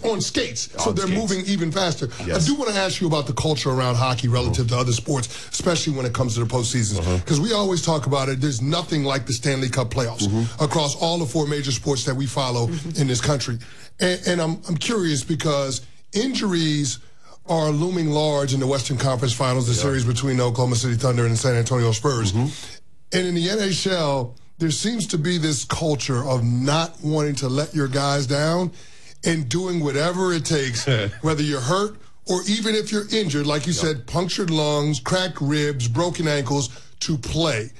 on skates, so On they're skates. moving even faster. Yes. I do want to ask you about the culture around hockey relative to other sports, especially when it comes to the postseasons, because we always talk about it. There's nothing like the Stanley Cup playoffs across all the four major sports that we follow in this country. And I'm curious because injuries are looming large in the Western Conference Finals, the series between the Oklahoma City Thunder and the San Antonio Spurs. And in the NHL, there seems to be this culture of not wanting to let your guys down and doing whatever it takes, whether you're hurt or even if you're injured, like you said, punctured lungs, cracked ribs, broken ankles, to play.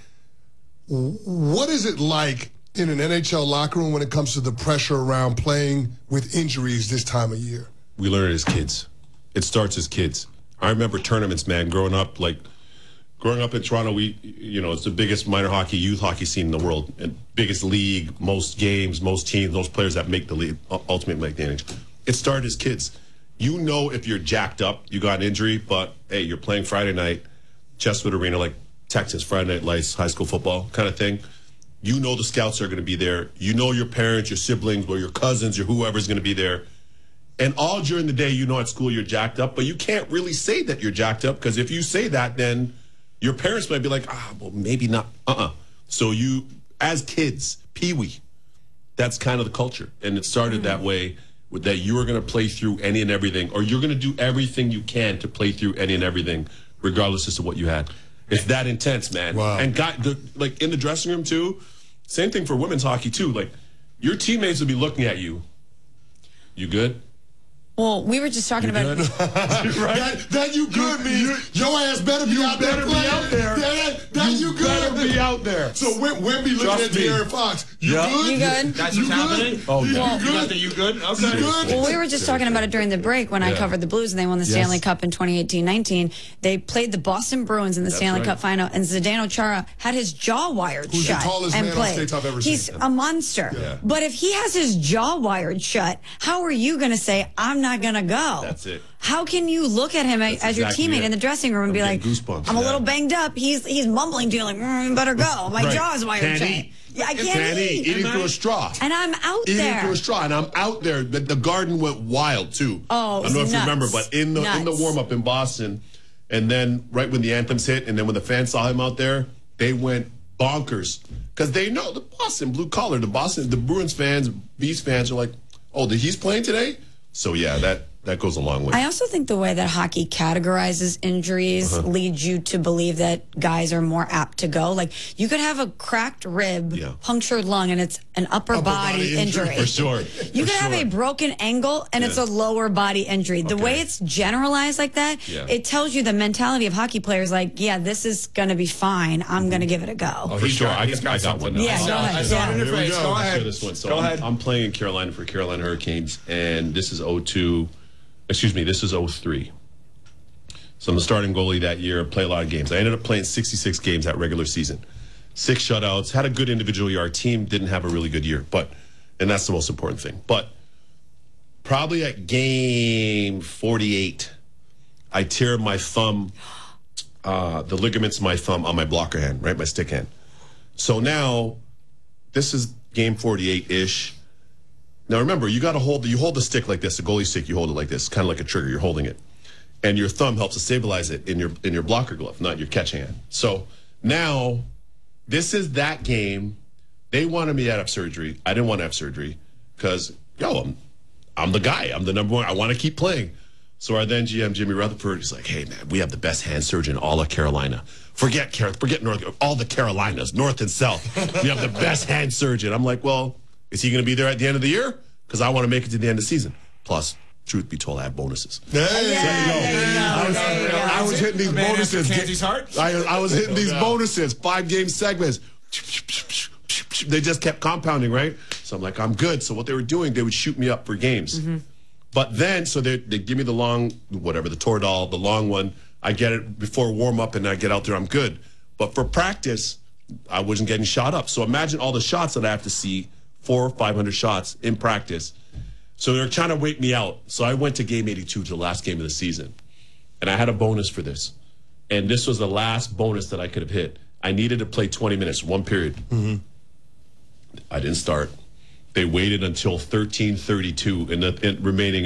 What is it like in an NHL locker room when it comes to the pressure around playing with injuries this time of year? We learn it as kids. It starts as kids. I remember tournaments, man, growing up in Toronto, it's the biggest minor hockey, youth hockey scene in the world, and biggest league, most games, most teams, most players that make the league, ultimately make the NHL. It started as kids. You know if you're jacked up, you got an injury, but hey, you're playing Friday night, Chestwood Arena, like Texas, Friday Night Lights, high school football kind of thing. You know the scouts are going to be there. You know your parents, your siblings, or your cousins, or whoever's going to be there. And all during the day, you know at school you're jacked up, but you can't really say that you're jacked up, because if you say that, then your parents might be like, well, maybe not. So you, as kids, peewee, that's kind of the culture. And it started that way, with that you are going to play through any and everything, or you're going to do everything you can to play through any and everything, regardless as to what you had. It's that intense, man. Wow. And like in the dressing room, too, same thing for women's hockey, too. Like, your teammates will be looking at you. You good? Well, we were just talking about That you good means your ass better be out there playing. That you good. Better be out there. So Wemby looking at De'Aaron Fox. You good? You good? That's what's happening? Oh, yeah. You good? You good? Okay. You good? Well, we were just talking about it during the break when I covered the Blues and they won the Stanley Cup in 2018-19. They played the Boston Bruins in the Stanley Cup final, and Zdeno Chara had his jaw wired Who's the shut tallest and man on played. skates I've ever He's seen. a monster. Yeah. But if he has his jaw wired shut, how are you going to say, I'm not going to go? That's it. How can you look at him as your exactly teammate it. in the dressing room and be like, getting goosebumps. I'm a little banged up. He's mumbling to you like, better go. My Right. jaw is wired Can't shut. eat. Yeah, I can't eat. Eating through a straw. And I'm out Eating there. through a straw, and I'm out there. But the Garden went wild too. Oh, I don't know if you nuts. remember, but in the warm up in Boston, and then right when the anthems hit, and then when the fans saw him out there, they went bonkers because they know the Boston blue collar, the Bruins fans, Beast fans are like, oh, he's playing today. So yeah, that goes a long way. I also think the way that hockey categorizes injuries leads you to believe that guys are more apt to go. Like, you could have a cracked rib, punctured lung, and it's an upper body injury. For sure. You could have a broken ankle, and it's a lower body injury. The way it's generalized like that, it tells you the mentality of hockey players, like, yeah, this is going to be fine. I'm going to give it a go. Oh, for sure. I got one. Yeah, go ahead. I saw it in your Here we face. go. Go Let's ahead. do this one. So Go ahead. I'm playing in Carolina for Carolina Hurricanes, and this is 02. Excuse me, this is 03. So I'm the starting goalie that year. I play a lot of games. I ended up playing 66 games that regular season. 6 shutouts, had a good individual year. Our team didn't have a really good year, and that's the most important thing. But probably at game 48, I tear my thumb, the ligaments of my thumb on my blocker hand, right, my stick hand. So now, this is game 48-ish. Now remember, you hold the stick like this, the goalie stick. You hold it like this, kind of like a trigger. You're holding it, and your thumb helps to stabilize it in your blocker glove, not your catch hand. So now, this is that game. They wanted me to have surgery. I didn't want to have surgery because I'm the guy. I'm the number one. I want to keep playing. So our then GM Jimmy Rutherford is like, hey man, we have the best hand surgeon in all of Carolina. Forget North, all the Carolinas, North and South. We have the best hand surgeon. I'm like, well. Is he going to be there at the end of the year? Because I want to make it to the end of the season. Plus, truth be told, I have bonuses. I was hitting these bonuses. Kansas Heart? I was hitting these bonuses, 5-game segments. They just kept compounding, right? So I'm like, I'm good. So what they were doing, they would shoot me up for games. But then, so they give me the long, whatever, the Toradol, the long one. I get it before warm up and I get out there, I'm good. But for practice, I wasn't getting shot up. So imagine all the shots that I have to see. 400 or 500 shots in practice. So they're trying to wait me out. So I went to game 82, to the last game of the season. And I had a bonus for this. And this was the last bonus that I could have hit. I needed to play 20 minutes, one period. I didn't start. They waited until 13:32 in remaining